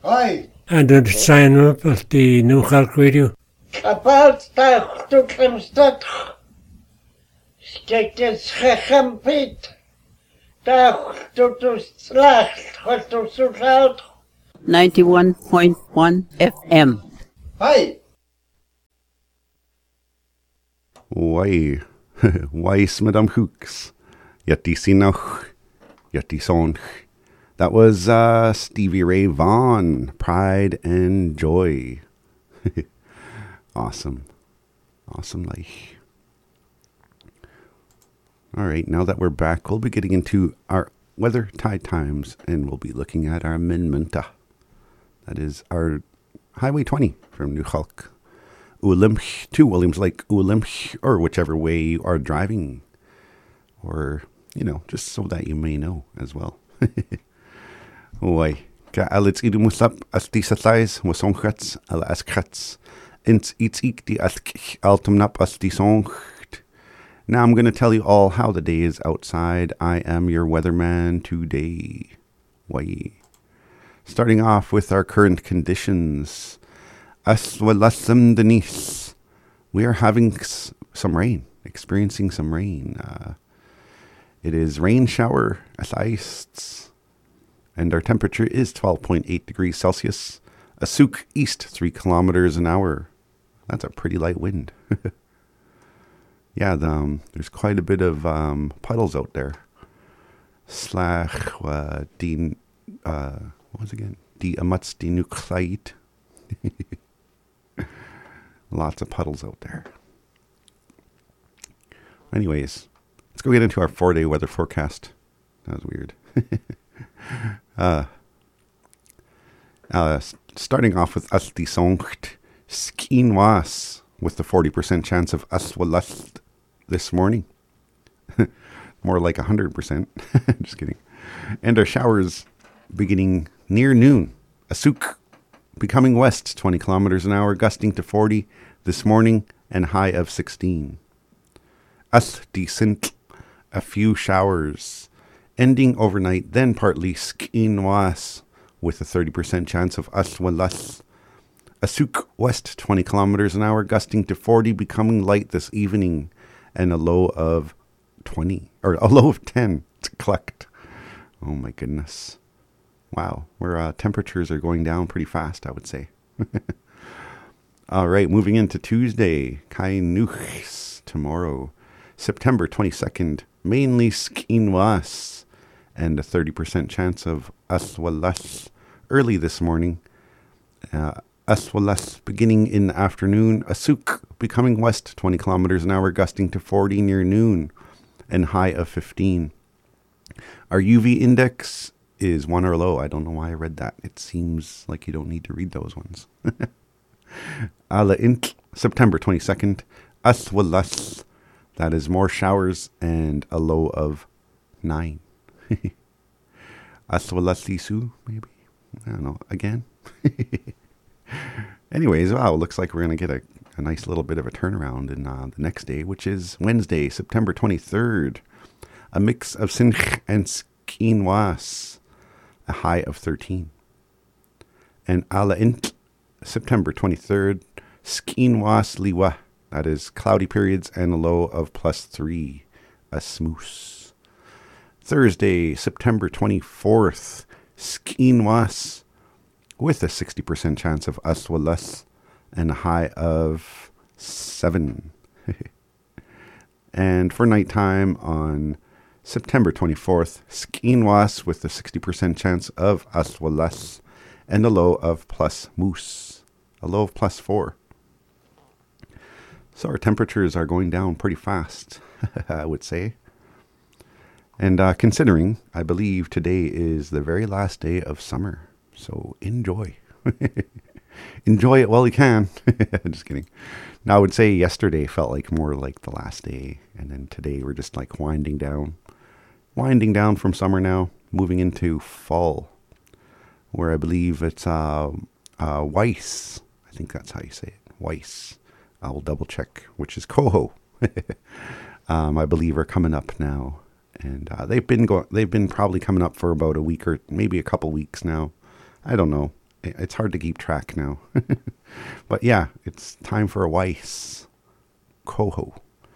Hi. And then sign up at the New Halk Radio. About that to Klemstad. Stekes gechampit. Dag to slacht. Wat to zout. 91.1 FM. Hi. Why? Weiss Madame Hooks. Yeti Sinoch. Yeti Sonch. That was Stevie Ray Vaughan, Pride and Joy. Awesome. Awesome life. All right, now that we're back, we'll be getting into our weather tide times, and we'll be looking at our amendment. That is our Highway 20 from New Halk Ulimch to Williams Lake Ulimch, or whichever way you are driving. Or, just so that you may know as well. Oi, alits idumusap as die satlais wasongchats al askrats ins ik die altumnap as die songt. Now I'm going to tell you all how the day is outside. I am your weatherman today. Why? Starting off with our current conditions. Aswalasam Denise. We are having some rain, experiencing some rain. It is rain shower as ice. And our temperature is 12.8 degrees Celsius. Asuk east 3 kilometers an hour. That's a pretty light wind. Yeah, there's quite a bit of puddles out there. What was it again? Die Amats die Nucleit. Lots of puddles out there. Anyways, let's go get into our 4-day weather forecast. That was weird. Starting off with Astisongt Skinwas with the 40% chance of Aswalast this morning. More like 100%. Just kidding. And our showers beginning near noon. Asuk becoming west 20 kilometers an hour, gusting to 40 this morning and high of 16. Astisint, a few showers. Ending overnight, then partly skinwas with a 30% chance of aswalas. Asuk west 20 kilometers an hour, gusting to 40, becoming light this evening, and a low of 10. It's clucked. Oh my goodness. Wow, where temperatures are going down pretty fast, I would say. All right, moving into Tuesday, Kainuchs tomorrow, September 22nd, mainly skinwas. And a 30% chance of aswalas early this morning. Aswalas beginning in the afternoon. Asuk becoming west 20 kilometers an hour, gusting to 40 near noon and high of 15. Our UV index is 1 or low. I don't know why I read that. It seems like you don't need to read those ones. September 22nd. Aswalas. That is more showers and a low of 9. Aswalasisu, maybe? I don't know. Again? Anyways, wow, looks like we're going to get a nice little bit of a turnaround in the next day, which is Wednesday, September 23rd. A mix of Sinch and Skinwas, a high of 13. And Alaint, September 23rd, Skinwas Liwa, that is cloudy periods and a low of +3, a smoose. Thursday, September 24th, Skinwas, with a 60% chance of aswalas and a high of 7. And for nighttime on September 24th, Skinwas with a 60% chance of aswalas and a low of +moose, a low of +4. So our temperatures are going down pretty fast, I would say. And considering, I believe today is the very last day of summer. So enjoy. Enjoy it while you can. Just kidding. Now, I would say yesterday felt like more like the last day. And then today we're just like winding down. Winding down from summer now. Moving into fall. Where I believe it's Weiss. I think that's how you say it. Weiss. I'll double check, which is Coho. I believe are coming up now. And they've been probably coming up for about a week or maybe a couple weeks now. I don't know. It's hard to keep track now. But yeah, it's time for a Weiss Coho.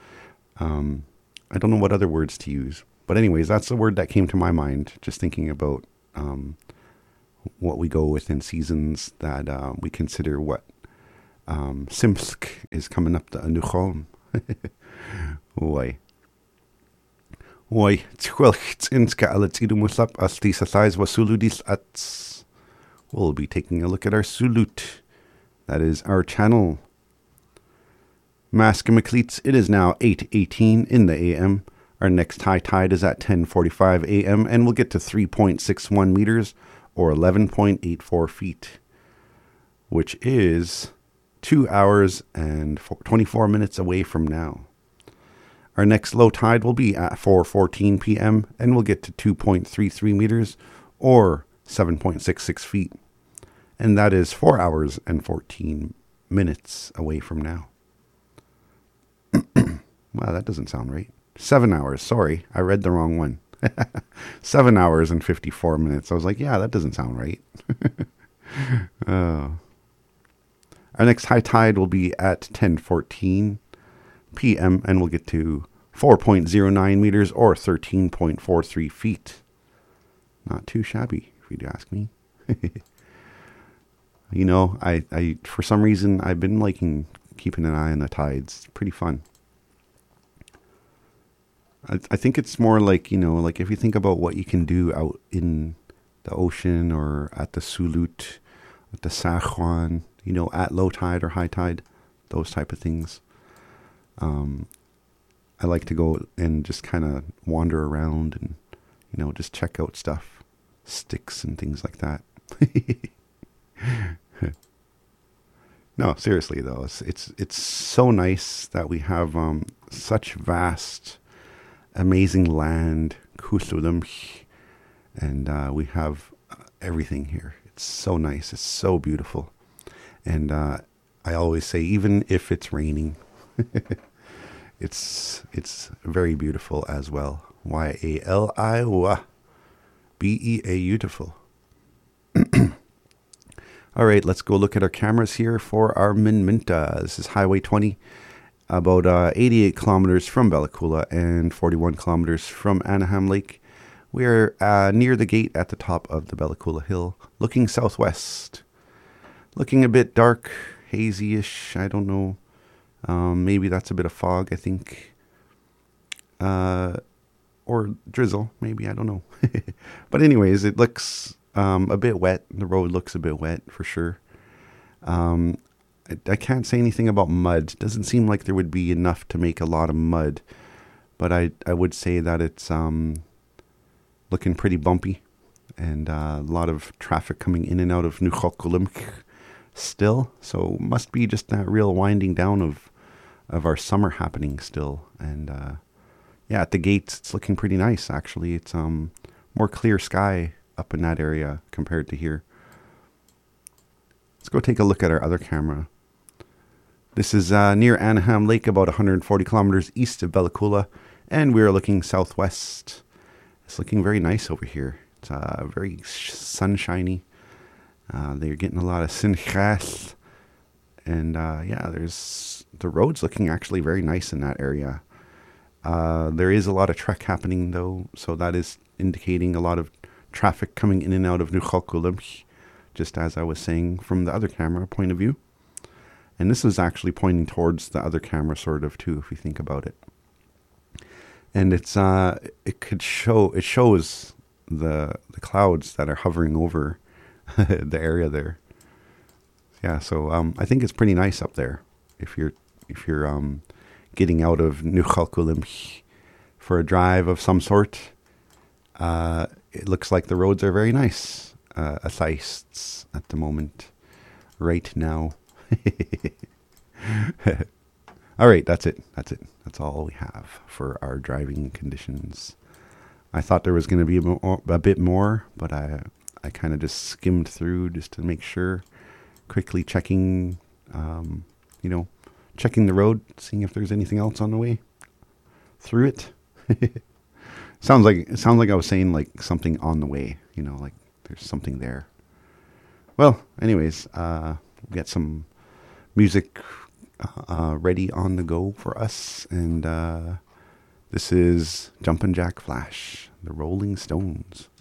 I don't know what other words to use. But anyways, that's the word that came to my mind, just thinking about what we go with in seasons that we consider what Simsk is coming up to Anuchom. Oi. Oi, tchwelcht inska alatidumusap astisa size wasuludis ats. We'll be taking a look at our sulut. That is our channel. Maskimacleats, it is now 8:18 in the AM. Our next high tide is at 10:45 AM, and we'll get to 3.61 meters, or 11.84 feet, which is 2 hours and 24 minutes away from now. Our next low tide will be at 4:14 PM, and we'll get to 2.33 meters, or 7.66 feet. And that is 4 hours and 14 minutes away from now. Wow, that doesn't sound right. 7 hours. Sorry, I read the wrong one. 7 hours and 54 minutes. I was like, yeah, that doesn't sound right. Our next high tide will be at 10:14 PM, and we'll get to 4.09 meters, or 13.43 feet. Not too shabby, if you'd ask me. You know, I for some reason, I've been liking keeping an eye on the tides. It's pretty fun. I think it's more like, you know, like if you think about what you can do out in the ocean or at the Sulut, at the Sahuan, you know, at low tide or high tide, those type of things. I like to go and just kind of wander around and, you know, just check out stuff, sticks and things like that. No, seriously though, it's so nice that we have such vast, amazing land, and we have everything here. It's so nice. It's so beautiful. And I always say, even if it's raining, it's very beautiful as well. Y-A-L-I-W-A. B-E-A, beautiful. All right, let's go look at our cameras here for our Minminta. This is Highway 20, about 88 kilometers from Bella Coola and 41 kilometers from Anaheim Lake. We are near the gate at the top of the Bella Coola Hill, looking southwest. Looking a bit dark, hazy-ish, I don't know. Maybe that's a bit of fog, I think. Or drizzle, maybe, I don't know. But anyways, it looks a bit wet. The road looks a bit wet, for sure. I can't say anything about mud. It doesn't seem like there would be enough to make a lot of mud. But I would say that it's looking pretty bumpy. And a lot of traffic coming in and out of Nuchokulimk still. So must be just that real winding down of our summer happening still. And yeah, at the gates, it's looking pretty nice, actually. It's more clear sky up in that area compared to here. Let's go take a look at our other camera. This is near Anaheim Lake, about 140 kilometers east of Bella Coola, and we are looking southwest. It's looking very nice over here. It's very sunshiny. They're getting a lot of sinchas, and yeah, there's the road's looking actually very nice in that area. There is a lot of trek happening though, so that is indicating a lot of traffic coming in and out of Nuchokulimk, just as I was saying from the other camera point of view. And this is actually pointing towards the other camera sort of too, if you think about it. And it shows the clouds that are hovering over the area there. Yeah, so I think it's pretty nice up there if you're getting out of Nuchokulimk for a drive of some sort. It looks like the roads are very nice, at the moment, right now. All right, that's it. That's all we have for our driving conditions. I thought there was going to be a bit more, but I kind of just skimmed through just to make sure, quickly checking, checking the road, seeing if there's anything else on the way through it. Sounds like I was saying like something on the way, like there's something there. Well, anyways, get some music ready on the go for us. And this is Jumpin' Jack Flash, the Rolling Stones.